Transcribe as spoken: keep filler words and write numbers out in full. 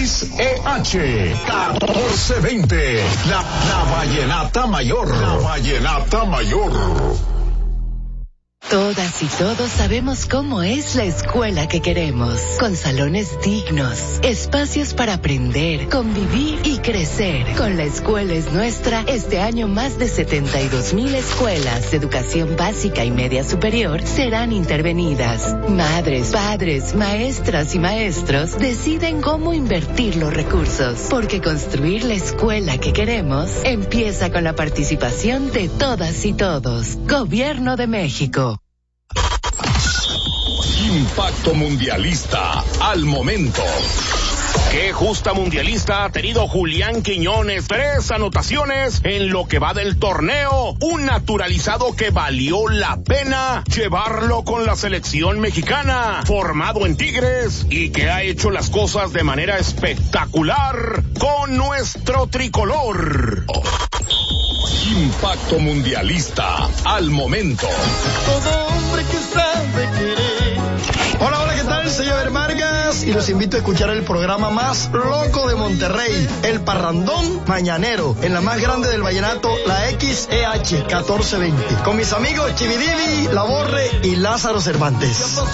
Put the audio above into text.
X E H catorce veinte. La, la Vallenata Mayor. La Vallenata Mayor. Todas y todos sabemos cómo es la escuela que queremos, con salones dignos, espacios para aprender, convivir y crecer. Con La Escuela es Nuestra, este año más de setenta y dos mil escuelas de educación básica y media superior serán intervenidas. Madres, padres, maestras y maestros deciden cómo invertir los recursos, porque construir la escuela que queremos empieza con la participación de todas y todos. Gobierno de México. Impacto Mundialista al momento. Qué justa mundialista ha tenido Julián Quiñones. Tres anotaciones en lo que va del torneo. Un naturalizado que valió la pena llevarlo con la selección mexicana. Formado en Tigres y que ha hecho las cosas de manera espectacular con nuestro tricolor. Impacto Mundialista al momento. Todo hombre que sabe querer. Hola, hola, ¿qué tal? Soy Javier Vargas y los invito a escuchar el programa más loco de Monterrey, El Parrandón Mañanero, en la más grande del vallenato, la X E H catorce veinte, con mis amigos Chividivi, La Borre y Lázaro Cervantes.